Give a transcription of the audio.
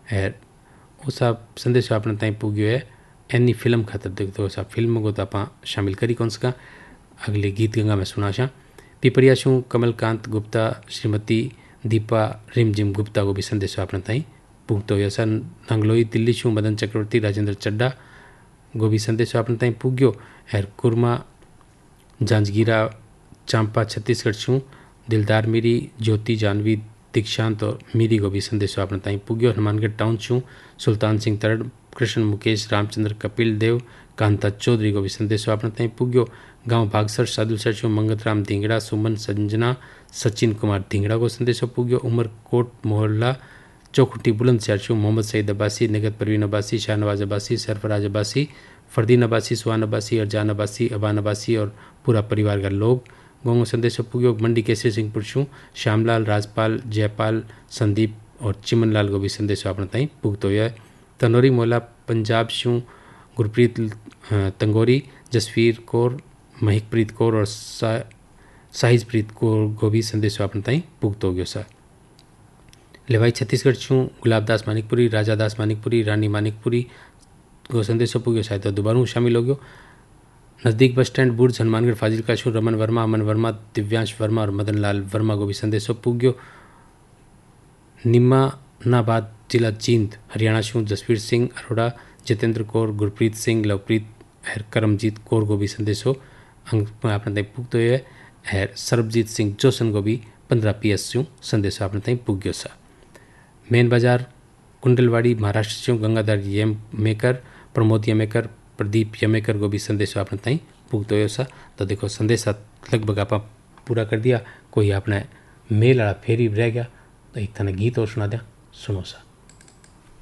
है उस संदेश अपने ताई पुगियो है एनी फिल्म खातर देखो सा फिल्म को तो आप शामिल करी कौन सका अगले गीत गंगा में सुनाशा पिपरिया छूँ कमलकांत गुप्ता श्रीमती दीपा रिमझिम गुप्ता को भी संदेश अपने ताई पुगतो यसा नंगलोई दिल्ली छूँ मदन चक्रवर्ती राजेंद्र चड्डा को भी संदेश अपने ताई पुग्यो है कुरमा जांजगीरा चांपा छत्तीसगढ़ छूँ दिलदार मीरी ज्योति जानवी दीक्षांत और मीरी को भी संदेश अपने ताई पुग्यो हनुमानगढ़ टाउन छूँ सुल्तान सिंह तरड़ कृष्ण मुकेश रामचंद्र कपिल देव कांता चौधरी को भी संदेश अपने ताई पुग्यो गांव भागसर साधुसर छूँ मंगतराम धिंगड़ा सुमन संजना सचिन कुमार धिंगड़ा को संदेश पुग्यो उमरकोट मोहल्ला चौखुटी बुलंदशहर छूँ मोहम्मद सईद अब्बासी निगत परवीन अब्बासी शाहनवाज अब्बासी सरफराज अब्बासी फरदीन अब्बासी सुहान अब्बासी अरजान अब्बासी अबान अब्बासी और पूरा परिवार का लोग गोंगो संदेश पुग्यो मंडी केसरी सिंहपुर छूँ श्यामलाल राजपाल जयपाल संदीप और चिमनलाल को भी संदेश अपने ताई पुगतो है तनौरी मोहल्ला पंजाब छूँ गुरप्रीत तंगोरी जसवीर कौर महिकप्रीत कौर और साहिजप्रीत कौर को भी संदेश अपने ताई पुगतो गयो सा लेवाई छत्तीसगढ़ छूँ गुलाबदास मानिकपुरी राजादास मानिकपुरी रानी मानिकपुरी को संदेश पुग्यो शायद तो दोबारा शामिल हो गयो नज़दीक बस स्टैंड बुर्ज हनुमानगढ़ फाजिलका छूँ रमन वर्मा अमन वर्मा दिव्यांश वर्मा और मदन लाल वर्मा को भी संदेश पुग्यो निमानाबाद जिला जींद हरियाणा छूँ जसवीर सिंह अरोड़ा जितेंद्र कौर गुरप्रीत सिंह लवप्रीत है करमजीत कौर को भी संदेशो अंक अपने तई पुगतो है सरबजीत सिंह जोसन को भी 15 PS छूँ संदेश अपने तई पुग्यो सा मेन बाजार कुंडलवाड़ी महाराष्ट्र छूँ गंगाधर यमेकर प्रमोद यमेकर प्रदीप यमेकर को भी संदेश अपने ताई पुगतो सा तो देखो संदेश लगभग आप पूरा कर दिया कोई अपने मेल वाला फेरी रह गया तो एक थाने गीत और सुना दिया सुनो सा